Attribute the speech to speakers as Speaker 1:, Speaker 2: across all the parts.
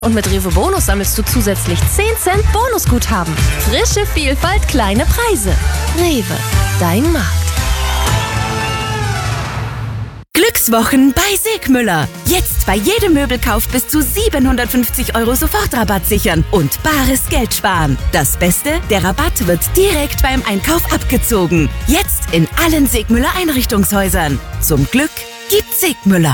Speaker 1: Und mit Rewe Bonus sammelst du zusätzlich 10 Cent Bonusguthaben. Frische Vielfalt, kleine Preise. Rewe, dein Markt.
Speaker 2: Glückswochen bei Segmüller. Jetzt bei jedem Möbelkauf bis zu 750 € Sofortrabatt sichern und bares Geld sparen. Das Beste, der Rabatt wird direkt beim Einkauf abgezogen. Jetzt in allen Segmüller Einrichtungshäusern. Zum Glück gibt Segmüller.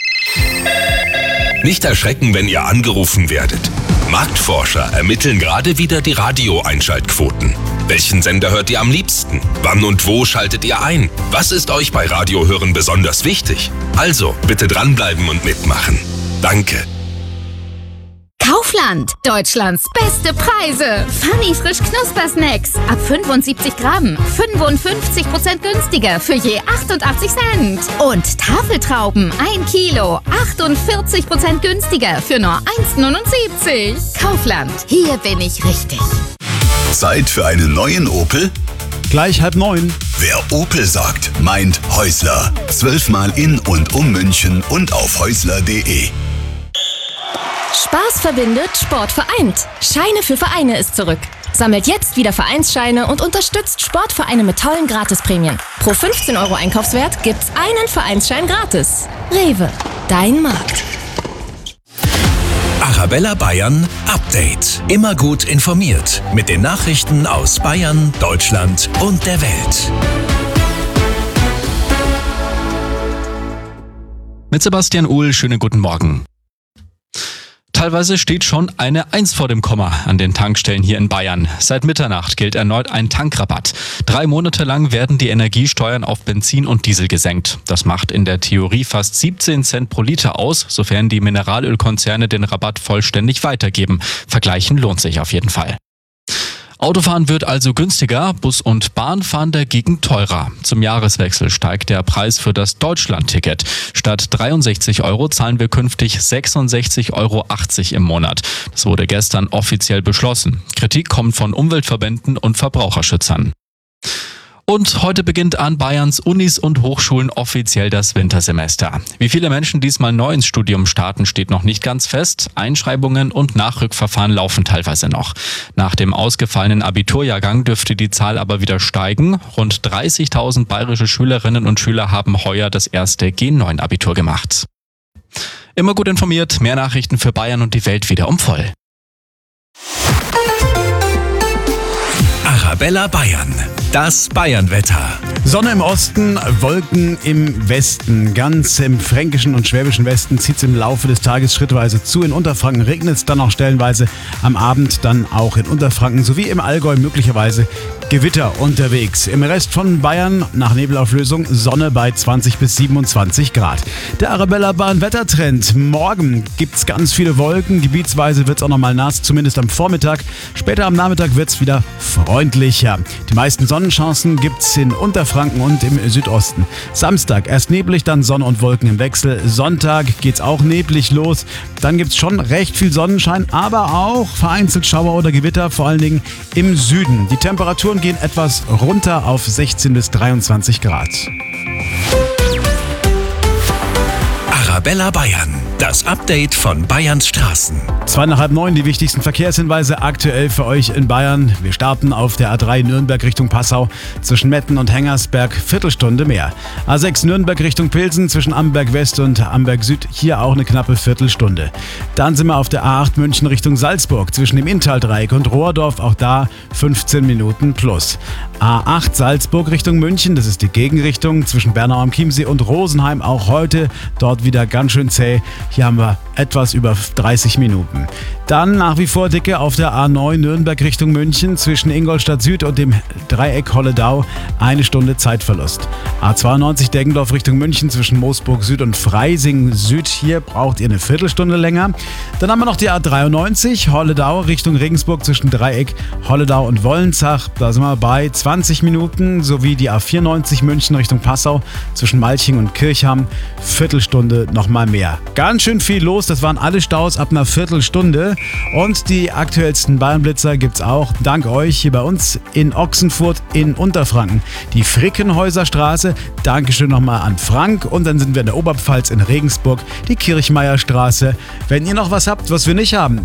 Speaker 3: Nicht erschrecken, wenn ihr angerufen werdet. Marktforscher ermitteln gerade wieder die Radio-Einschaltquoten. Welchen Sender hört ihr am liebsten? Wann und wo schaltet ihr ein? Was ist euch bei Radiohören besonders wichtig? Also, bitte dranbleiben und mitmachen. Danke.
Speaker 4: Kaufland, Deutschlands beste Preise. Funny frisch Knuspersnacks. Ab 75 Gramm. 55% günstiger für je 88 Cent. Und Tafeltrauben, 1 Kilo. 48% günstiger für nur 1,79. Kaufland, hier bin ich richtig.
Speaker 5: Zeit für einen neuen Opel?
Speaker 6: Gleich 8:30.
Speaker 5: Wer Opel sagt, meint Häusler. 12-mal in und um München und auf häusler.de.
Speaker 1: Spaß verbindet, Sport vereint. Scheine für Vereine ist zurück. Sammelt jetzt wieder Vereinsscheine und unterstützt Sportvereine mit tollen Gratisprämien. Pro 15 € Einkaufswert gibt's einen Vereinsschein gratis. Rewe, dein Markt.
Speaker 3: Arabella Bayern Update. Immer gut informiert mit den Nachrichten aus Bayern, Deutschland und der Welt.
Speaker 7: Mit Sebastian Uhl, schönen guten Morgen. Teilweise steht schon eine 1 vor dem Komma an den Tankstellen hier in Bayern. Seit Mitternacht gilt erneut ein Tankrabatt. 3 Monate lang werden die Energiesteuern auf Benzin und Diesel gesenkt. Das macht in der Theorie fast 17 Cent pro Liter aus, sofern die Mineralölkonzerne den Rabatt vollständig weitergeben. Vergleichen lohnt sich auf jeden Fall. Autofahren wird also günstiger, Bus und Bahnfahren dagegen teurer. Zum Jahreswechsel steigt der Preis für das Deutschland-Ticket. Statt 63 € zahlen wir künftig 66,80 € im Monat. Das wurde gestern offiziell beschlossen. Kritik kommt von Umweltverbänden und Verbraucherschützern. Und heute beginnt an Bayerns Unis und Hochschulen offiziell das Wintersemester. Wie viele Menschen diesmal neu ins Studium starten, steht noch nicht ganz fest. Einschreibungen und Nachrückverfahren laufen teilweise noch. Nach dem ausgefallenen Abiturjahrgang dürfte die Zahl aber wieder steigen. Rund 30.000 bayerische Schülerinnen und Schüler haben heuer das erste G9-Abitur gemacht. Immer gut informiert, mehr Nachrichten für Bayern und die Welt wieder um voll.
Speaker 3: Arabella Bayern. Das Bayernwetter.
Speaker 6: Sonne im Osten, Wolken im Westen. Ganz im fränkischen und schwäbischen Westen zieht es im Laufe des Tages schrittweise zu. In Unterfranken regnet es dann auch stellenweise. Am Abend dann auch in Unterfranken sowie im Allgäu möglicherweise Gewitter unterwegs. Im Rest von Bayern nach Nebelauflösung Sonne bei 20 bis 27 Grad. Der Arabella Bahn Wettertrend. Morgen gibt es ganz viele Wolken. Gebietsweise wird es auch nochmal nass, zumindest am Vormittag. Später am Nachmittag wird es wieder freundlicher. Die meisten Sonnenchancen gibt es in Unterfranken und im Südosten. Samstag erst neblig, dann Sonne und Wolken im Wechsel. Sonntag geht's auch neblig los. Dann gibt es schon recht viel Sonnenschein, aber auch vereinzelt Schauer oder Gewitter, vor allen Dingen im Süden. Die Temperaturen gehen etwas runter auf 16 bis 23 Grad.
Speaker 3: Arabella Bayern. Das Update von Bayerns Straßen.
Speaker 6: 8:02, die wichtigsten Verkehrshinweise aktuell für euch in Bayern. Wir starten auf der A3 Nürnberg Richtung Passau zwischen Metten und Hengersberg, Viertelstunde mehr. A6 Nürnberg Richtung Pilsen zwischen Amberg West und Amberg Süd, hier auch eine knappe Viertelstunde. Dann sind wir auf der A8 München Richtung Salzburg zwischen dem Inntal-Dreieck und Rohrdorf, auch da 15 Minuten plus. A8 Salzburg Richtung München, das ist die Gegenrichtung zwischen Bernau am Chiemsee und Rosenheim, auch heute dort wieder ganz schön zäh. Hier haben wir etwas über 30 Minuten. Dann nach wie vor Dicke auf der A9 Nürnberg Richtung München zwischen Ingolstadt Süd und dem Dreieck Holledau, 1 Stunde Zeitverlust. A92 Deggendorf Richtung München zwischen Moosburg Süd und Freising Süd, hier braucht ihr eine Viertelstunde länger. Dann haben wir noch die A93 Holledau Richtung Regensburg zwischen Dreieck Holledau und Wollenzach, da sind wir bei 20 Minuten, sowie die A94 München Richtung Passau zwischen Malching und Kirchham, Viertelstunde nochmal mehr. Ganz ganz schön viel los. Das waren alle Staus ab einer Viertelstunde. Und die aktuellsten Bayernblitzer gibt's auch dank euch hier bei uns in Ochsenfurt in Unterfranken. Die Frickenhäuser Straße. Dankeschön nochmal an Frank. Und dann sind wir in der Oberpfalz in Regensburg. Die Kirchmeierstraße. Wenn ihr noch was habt, was wir nicht haben,